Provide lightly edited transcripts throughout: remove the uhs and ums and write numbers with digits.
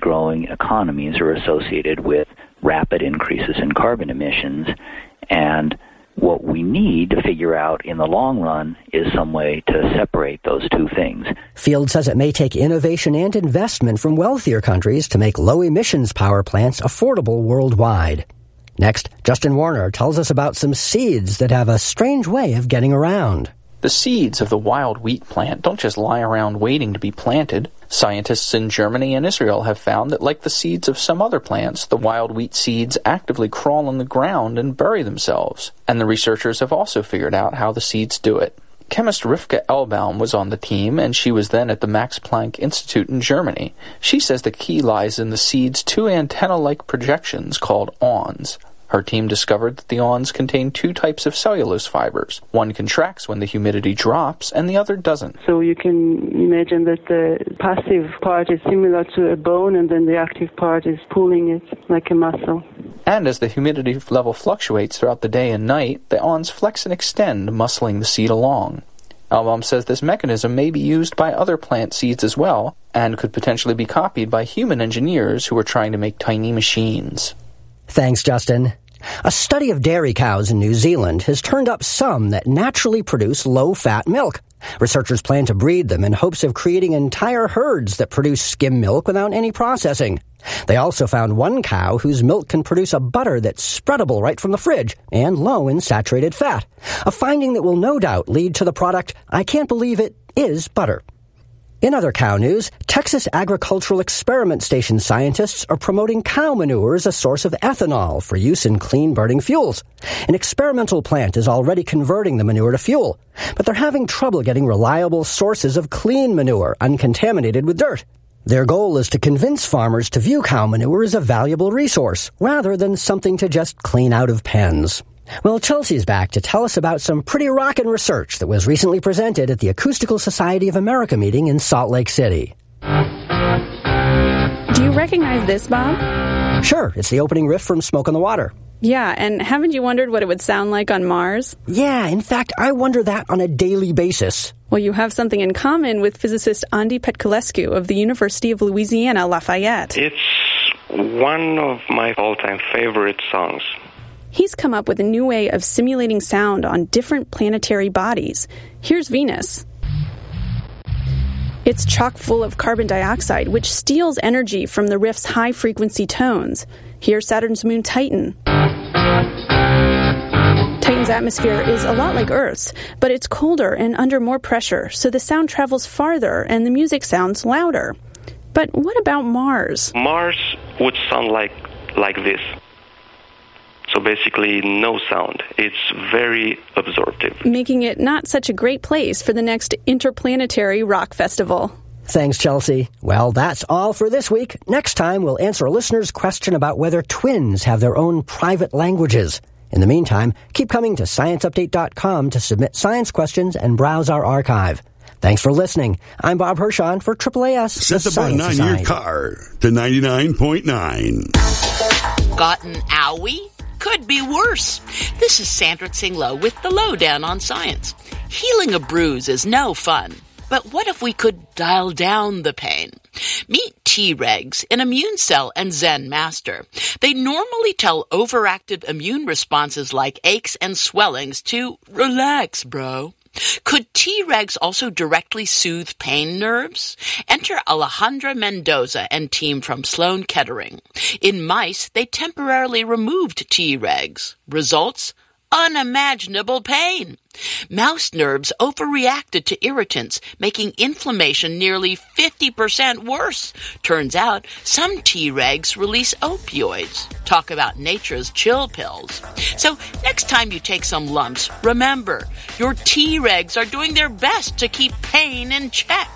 growing economies are associated with rapid increases in carbon emissions, and what we need to figure out in the long run is some way to separate those two things. Field says it may take innovation and investment from wealthier countries to make low-emissions power plants affordable worldwide. Next, Justin Warner tells us about some seeds that have a strange way of getting around. The seeds of the wild wheat plant don't just lie around waiting to be planted. Scientists in Germany and Israel have found that, like the seeds of some other plants, the wild wheat seeds actively crawl in the ground and bury themselves. And the researchers have also figured out how the seeds do it. Chemist Rivka Elbaum was on the team, and she was then at the Max Planck Institute in Germany. She says the key lies in the seed's two antenna-like projections called awns. Her team discovered that the awns contain two types of cellulose fibers. One contracts when the humidity drops, and the other doesn't. So you can imagine that the passive part is similar to a bone, and then the active part is pulling it like a muscle. And as the humidity level fluctuates throughout the day and night, the awns flex and extend, muscling the seed along. Elbaum says this mechanism may be used by other plant seeds as well, and could potentially be copied by human engineers who are trying to make tiny machines. Thanks, Justin. A study of dairy cows in New Zealand has turned up some that naturally produce low-fat milk. Researchers plan to breed them in hopes of creating entire herds that produce skim milk without any processing. They also found one cow whose milk can produce a butter that's spreadable right from the fridge and low in saturated fat, a finding that will no doubt lead to the product, I can't believe it, is butter. In other cow news, Texas Agricultural Experiment Station scientists are promoting cow manure as a source of ethanol for use in clean-burning fuels. An experimental plant is already converting the manure to fuel, but they're having trouble getting reliable sources of clean manure, uncontaminated with dirt. Their goal is to convince farmers to view cow manure as a valuable resource, rather than something to just clean out of pens. Well, Chelsea's back to tell us about some pretty rockin' research that was recently presented at the Acoustical Society of America meeting in Salt Lake City. Do you recognize this, Bob? Sure, it's the opening riff from Smoke on the Water. Yeah, and haven't you wondered what it would sound like on Mars? Yeah, in fact, I wonder that on a daily basis. Well, you have something in common with physicist Andy Petculescu of the University of Louisiana, Lafayette. It's one of my all-time favorite songs. He's come up with a new way of simulating sound on different planetary bodies. Here's Venus. It's chock full of carbon dioxide, which steals energy from the riff's high-frequency tones. Here's Saturn's moon Titan. Titan's atmosphere is a lot like Earth's, but it's colder and under more pressure, so the sound travels farther and the music sounds louder. But what about Mars? Mars would sound like this. So basically, no sound. It's very absorptive. Making it not such a great place for the next interplanetary rock festival. Thanks, Chelsea. Well, that's all for this week. Next time, we'll answer a listener's question about whether twins have their own private languages. In the meantime, keep coming to ScienceUpdate.com to submit science questions and browse our archive. Thanks for listening. I'm Bob Hirschon for AAAS. Set the button on your car to 99.9. Got an owie? Could be worse. This is Sandra Tsinglow with the Lowdown on Science. Healing a bruise is no fun. But what if we could dial down the pain? Meet Tregs, an immune cell and Zen master. They normally tell overactive immune responses like aches and swellings to relax, bro. Could Tregs also directly soothe pain nerves? Enter Alejandra Mendoza and team from Sloan Kettering. In mice, they temporarily removed Tregs. Results? Unimaginable pain. Mouse nerves overreacted to irritants, making inflammation nearly 50% worse. Turns out, some Tregs release opioids. Talk about nature's chill pills. So, next time you take some lumps, remember, your Tregs are doing their best to keep pain in check.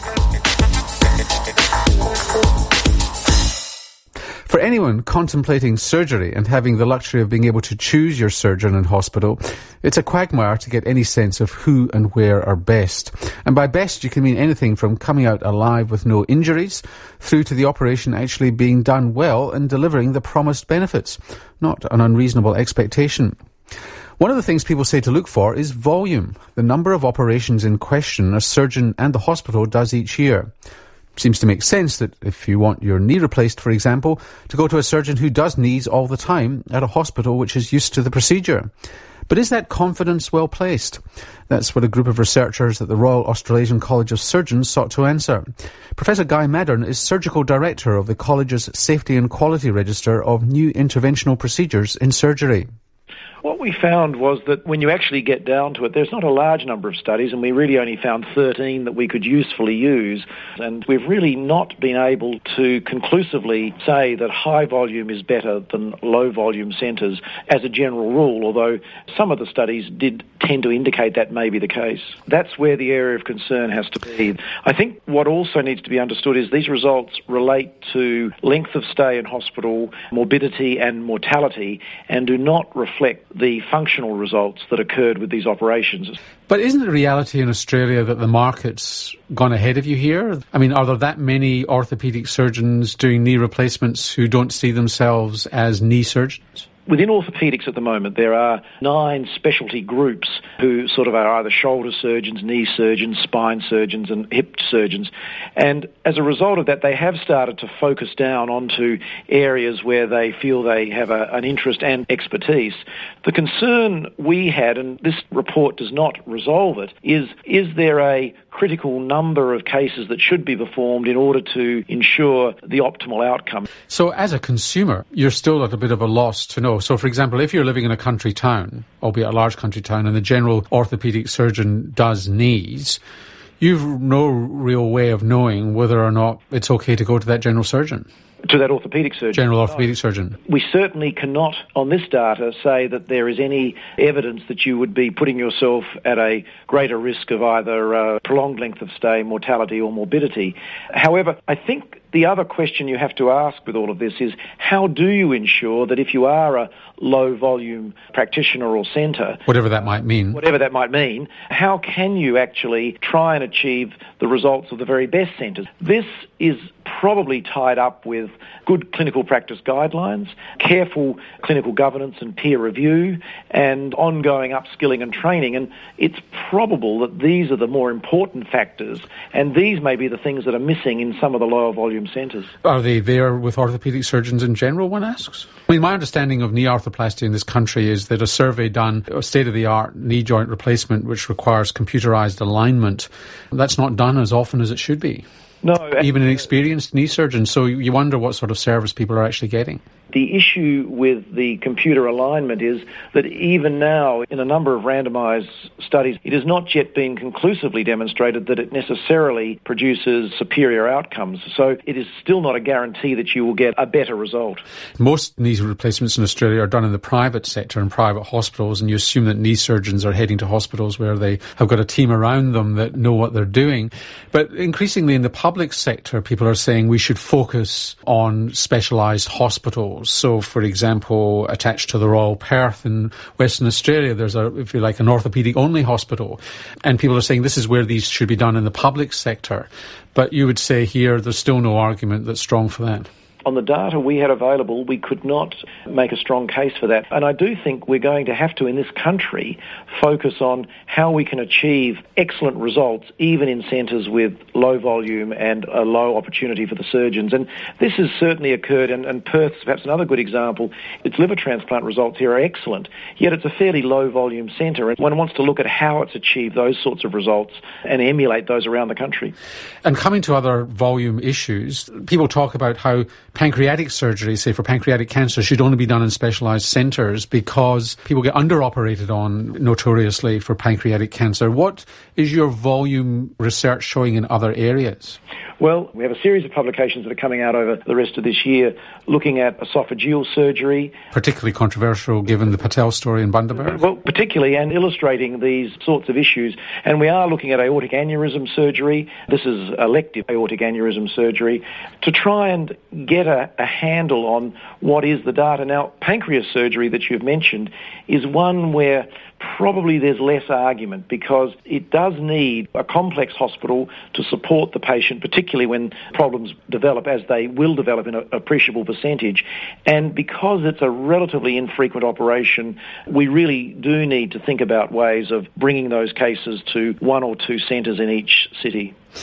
For anyone contemplating surgery and having the luxury of being able to choose your surgeon and hospital, it's a quagmire to get any sense of who and where are best. And by best, you can mean anything from coming out alive with no injuries through to the operation actually being done well and delivering the promised benefits. Not an unreasonable expectation. One of the things people say to look for is volume, the number of operations in question a surgeon and the hospital does each year. seems to make sense that if you want your knee replaced, for example, to go to a surgeon who does knees all the time at a hospital which is used to the procedure. But is that confidence well placed? That's what a group of researchers at the Royal Australasian College of Surgeons sought to answer. Professor Guy Maddern is Surgical Director of the College's Safety and Quality Register of New Interventional Procedures in Surgery. What we found was that when you actually get down to it, there's not a large number of studies, and we really only found 13 that we could usefully use. And we've really not been able to conclusively say that high volume is better than low volume centres as a general rule, although some of the studies did tend to indicate that may be the case. That's where the area of concern has to be. I think what also needs to be understood is these results relate to length of stay in hospital, morbidity and mortality, and do not reflect the functional results that occurred with these operations. But isn't the reality in Australia that the market's gone ahead of you here? I mean, are there that many orthopaedic surgeons doing knee replacements who don't see themselves as knee surgeons? Within orthopaedics at the moment, there are 9 specialty groups who sort of are either shoulder surgeons, knee surgeons, spine surgeons and hip surgeons. And as a result of that, they have started to focus down onto areas where they feel they have an interest and expertise. The concern we had, and this report does not resolve it, is there a critical number of cases that should be performed in order to ensure the optimal outcome? So as a consumer, you're still at a bit of a loss to know. So, for example, if you're living in a country town, albeit a large country town, and the general orthopaedic surgeon does knees, you've no real way of knowing whether or not it's okay to go to that general surgeon. To that orthopaedic surgeon? General orthopaedic surgeon. We certainly cannot, on this data, say that there is any evidence that you would be putting yourself at a greater risk of either prolonged length of stay, mortality or morbidity. However, I think the other question you have to ask with all of this is, how do you ensure that if you are a low-volume practitioner or centre, whatever that might mean, how can you actually try and achieve the results of the very best centres? This is probably tied up with good clinical practice guidelines, careful clinical governance and peer review, and ongoing upskilling and training. And it's probable that these are the more important factors, and these may be the things that are missing in some of the lower volume centres. Are they there with orthopaedic surgeons in general, one asks? I mean, my understanding of knee arthroplasty in this country is that a survey done, a state-of-the-art knee joint replacement which requires computerised alignment, that's not done as often as it should be. No. Even an experienced knee surgeon, so you wonder what sort of service people are actually getting. The issue with the computer alignment is that even now, in a number of randomised studies, it has not yet been conclusively demonstrated that it necessarily produces superior outcomes. So it is still not a guarantee that you will get a better result. Most knee replacements in Australia are done in the private sector, in private hospitals, and you assume that knee surgeons are heading to hospitals where they have got a team around them that know what they're doing. But increasingly in the public sector, people are saying we should focus on specialised hospitals. So, for example, attached to the Royal Perth in Western Australia, there's if you like, an orthopaedic-only hospital. And people are saying this is where these should be done in the public sector. But you would say here there's still no argument that's strong for that. On the data we had available, we could not make a strong case for that. And I do think we're going to have to, in this country, focus on how we can achieve excellent results, even in centres with low volume and a low opportunity for the surgeons. And this has certainly occurred, and Perth's perhaps another good example. Its liver transplant results here are excellent, yet it's a fairly low volume centre. And one wants to look at how it's achieved those sorts of results and emulate those around the country. And coming to other volume issues, people talk about how pancreatic surgery, say for pancreatic cancer, should only be done in specialised centres because people get under-operated on notoriously for pancreatic cancer. What is your volume research showing in other areas? Well, we have a series of publications that are coming out over the rest of this year looking at esophageal surgery. Particularly controversial given the Patel story in Bundaberg? Well, particularly, and illustrating these sorts of issues. And we are looking at aortic aneurysm surgery. This is elective aortic aneurysm surgery to try and get a handle on what is the data. Now, pancreas surgery that you've mentioned is one where probably there's less argument because it does need a complex hospital to support the patient, particularly when problems develop, as they will develop in an appreciable percentage. And because it's a relatively infrequent operation, we really do need to think about ways of bringing those cases to one or two centres in each city.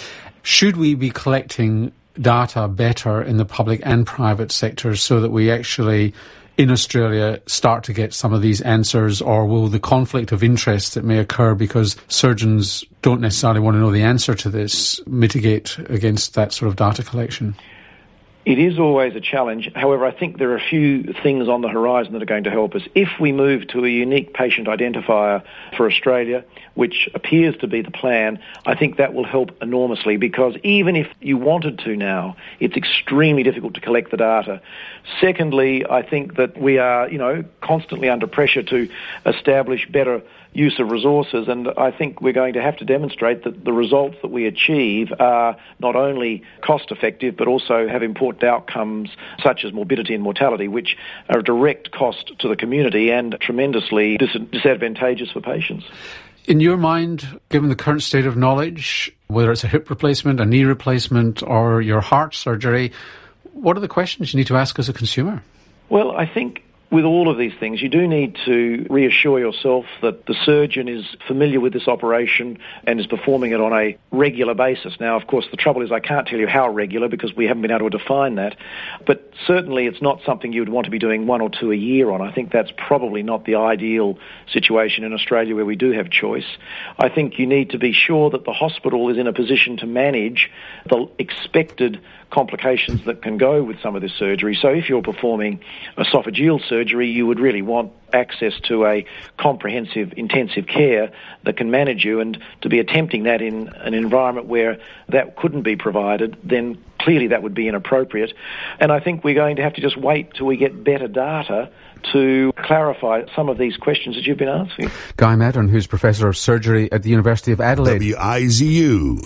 Should we be collecting data better in the public and private sectors so that we actually, in Australia, start to get some of these answers, or will the conflict of interest that may occur because surgeons don't necessarily want to know the answer to this mitigate against that sort of data collection? It is always a challenge. However, I think there are a few things on the horizon that are going to help us. If we move to a unique patient identifier for Australia, which appears to be the plan, I think that will help enormously, because even if you wanted to now, it's extremely difficult to collect the data. Secondly, I think that we are, constantly under pressure to establish better use of resources, and I think we're going to have to demonstrate that the results that we achieve are not only cost-effective but also have important outcomes such as morbidity and mortality, which are a direct cost to the community and tremendously disadvantageous for patients. In your mind, given the current state of knowledge, whether it's a hip replacement, a knee replacement, or your heart surgery, what are the questions you need to ask as a consumer? Well, I think with all of these things, you do need to reassure yourself that the surgeon is familiar with this operation and is performing it on a regular basis. Now, of course, the trouble is I can't tell you how regular because we haven't been able to define that, but certainly it's not something you would want to be doing 1 or 2 a year on. I think that's probably not the ideal situation in Australia where we do have choice. I think you need to be sure that the hospital is in a position to manage the expected complications that can go with some of this surgery. So if you're performing esophageal surgery, you would really want access to a comprehensive intensive care that can manage you, and to be attempting that in an environment where that couldn't be provided, then clearly that would be inappropriate. And I think we're going to have to just wait till we get better data to clarify some of these questions that you've been asking. Guy Maddern, who's Professor of Surgery at the University of Adelaide. WIZU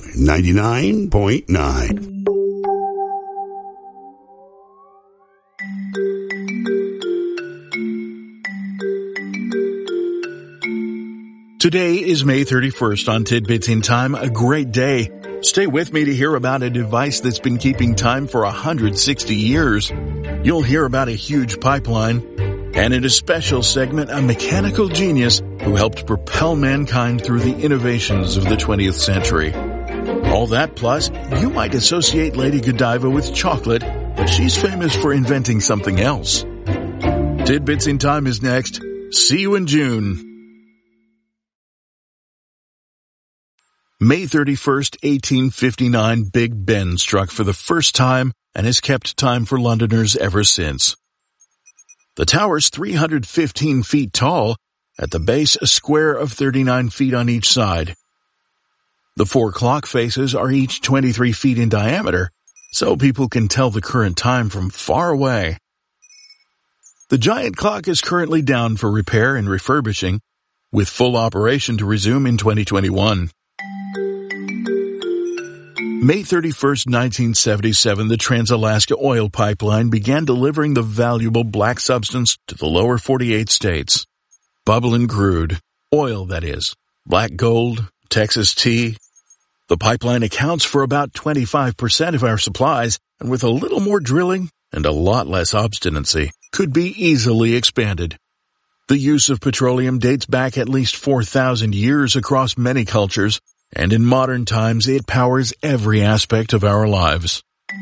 99.9. Today is May 31st on Tidbits in Time, a great day. Stay with me to hear about a device that's been keeping time for 160 years. You'll hear about a huge pipeline, and in a special segment, a mechanical genius who helped propel mankind through the innovations of the 20th century. All that plus, you might associate Lady Godiva with chocolate, but she's famous for inventing something else. Tidbits in Time is next. See you in June. May 31st, 1859, Big Ben struck for the first time and has kept time for Londoners ever since. The tower's 315 feet tall, at the base a square of 39 feet on each side. The 4 clock faces are each 23 feet in diameter, so people can tell the current time from far away. The giant clock is currently down for repair and refurbishing, with full operation to resume in 2021. May 31st, 1977, the Trans-Alaska Oil Pipeline began delivering the valuable black substance to the lower 48 states. Bubbling crude. Oil, that is. Black gold, Texas tea. The pipeline accounts for about 25% of our supplies, and with a little more drilling and a lot less obstinacy, could be easily expanded. The use of petroleum dates back at least 4,000 years across many cultures, and in modern times it powers every aspect of our lives.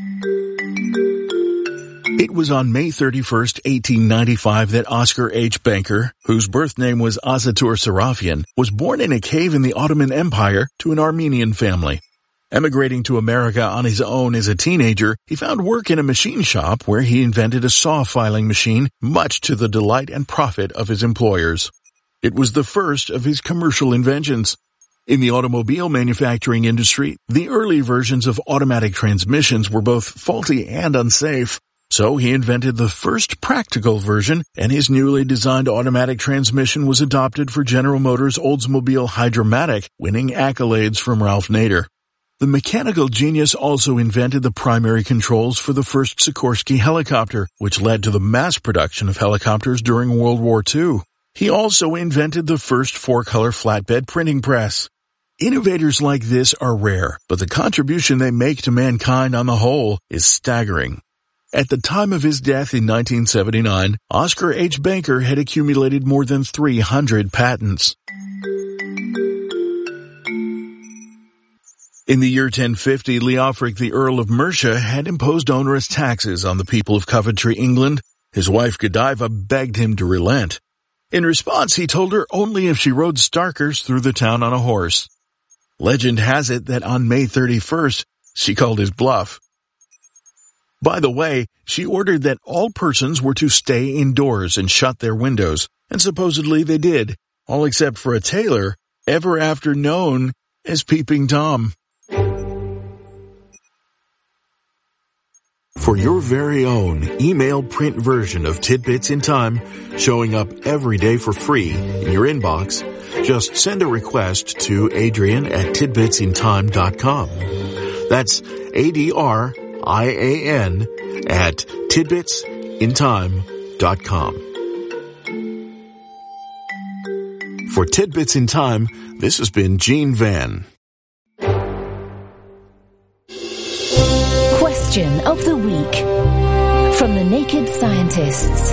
It was on May 31st, 1895 that Oscar H. Banker, whose birth name was Azatur Serafian, was born in a cave in the Ottoman Empire to an Armenian family. Emigrating to America on his own as a teenager, he found work in a machine shop where he invented a saw filing machine, much to the delight and profit of his employers. It was the first of his commercial inventions. In the automobile manufacturing industry, the early versions of automatic transmissions were both faulty and unsafe, so he invented the first practical version, and his newly designed automatic transmission was adopted for General Motors' Oldsmobile Hydra-Matic, winning accolades from Ralph Nader. The mechanical genius also invented the primary controls for the first Sikorsky helicopter, which led to the mass production of helicopters during World War II. He also invented the first 4-color flatbed printing press. Innovators like this are rare, but the contribution they make to mankind on the whole is staggering. At the time of his death in 1979, Oscar H. Banker had accumulated more than 300 patents. In the year 1050, Leofric, the Earl of Mercia, had imposed onerous taxes on the people of Coventry, England. His wife Godiva begged him to relent. In response, he told her only if she rode Starkers through the town on a horse. Legend has it that on May 31st, she called his bluff. By the way, she ordered that all persons were to stay indoors and shut their windows, and supposedly they did, all except for a tailor, ever after known as Peeping Tom. For your very own email print version of Tidbits in Time, showing up every day for free in your inbox, just send a request to Adrian@tidbitsintime.com. That's ADRIAN at tidbitsintime.com. For Tidbits in Time, this has been Gene Van. Question of the Week from the Naked Scientists.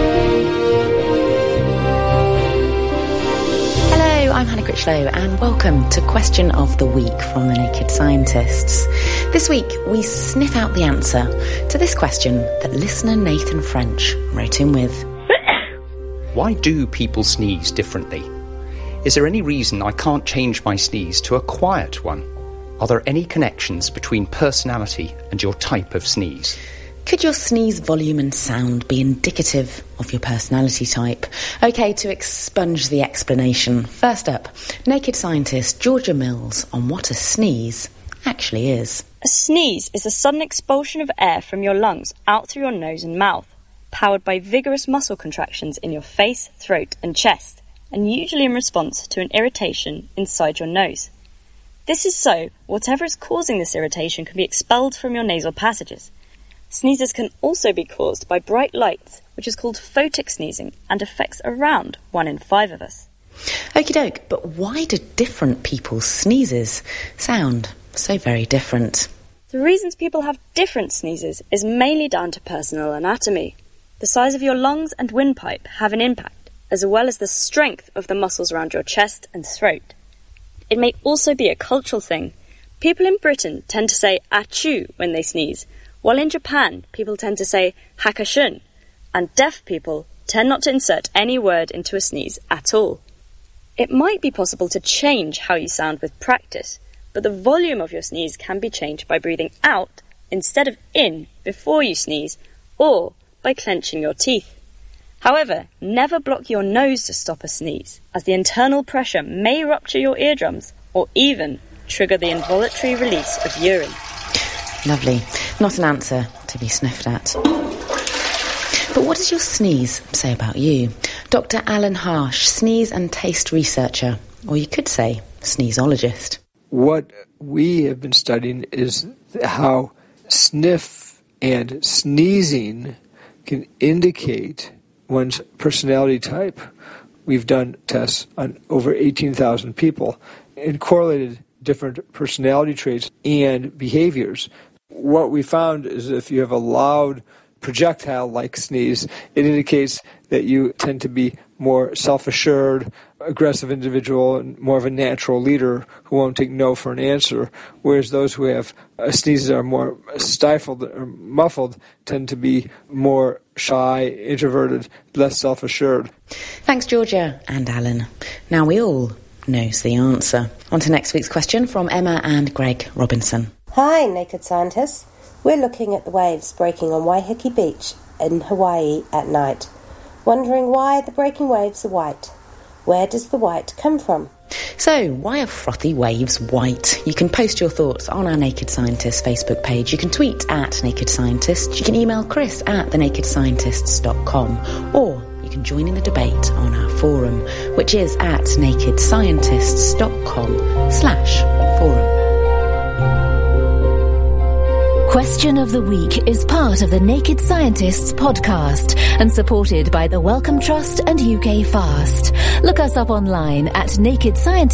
Hello, I'm Hannah Critchlow and welcome to Question of the Week from the Naked Scientists. This week we sniff out the answer to this question that listener Nathan French wrote in with. Why do people sneeze differently? Is there any reason I can't change my sneeze to a quiet one? Are there any connections between personality and your type of sneeze? Could your sneeze volume and sound be indicative of your personality type? OK, to expunge the explanation, first up, Naked Scientist Georgia Mills on what a sneeze actually is. A sneeze is a sudden expulsion of air from your lungs out through your nose and mouth, powered by vigorous muscle contractions in your face, throat and chest, and usually in response to an irritation inside your nose. This is so whatever is causing this irritation can be expelled from your nasal passages. Sneezes can also be caused by bright lights, which is called photic sneezing and affects around 1 in 5 of us. Okie doke, but why do different people's sneezes sound so very different? The reasons people have different sneezes is mainly down to personal anatomy. The size of your lungs and windpipe have an impact, as well as the strength of the muscles around your chest and throat. It may also be a cultural thing. People in Britain tend to say achoo when they sneeze, while in Japan people tend to say hakashun, and deaf people tend not to insert any word into a sneeze at all. It might be possible to change how you sound with practice, but the volume of your sneeze can be changed by breathing out instead of in before you sneeze, or by clenching your teeth. However, never block your nose to stop a sneeze, as the internal pressure may rupture your eardrums or even trigger the involuntary release of urine. Lovely. Not an answer to be sniffed at. But what does your sneeze say about you? Dr. Alan Harsh, sneeze and taste researcher, or you could say sneezologist. What we have been studying is how sniff and sneezing can indicate one's personality type. We've done tests on over 18,000 people and correlated different personality traits and behaviors. What we found is if you have a loud projectile-like sneeze, it indicates that you tend to be more self-assured, aggressive individual, and more of a natural leader who won't take no for an answer, whereas those who have sneezes that are more stifled or muffled tend to be more shy, introverted, less self-assured. Thanks, Georgia and Alan. Now we all knows the answer. On to next week's question from Emma and Greg Robinson. Hi, Naked Scientists. We're looking at the waves breaking on Waiheke Beach in Hawaii at night, wondering why the breaking waves are white. Where does the white come from? So, why are frothy waves white? You can post your thoughts on our Naked Scientists Facebook page. You can tweet at Naked Scientists. You can email Chris at thenakedscientists.com. Or you can join in the debate on our forum, which is at nakedscientists.com/forum. Question of the Week is part of the Naked Scientists podcast and supported by the Wellcome Trust and UK Fast. Look us up online at Naked Scientists.